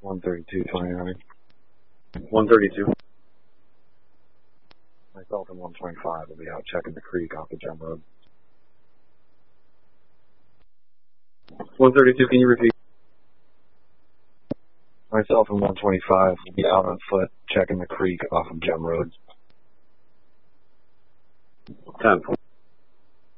132.29. 132. Myself and 125 will be out checking the creek off the Gem Road. 132, can you repeat? Myself and 125 will be out on foot checking the creek off of Gem Road. 10.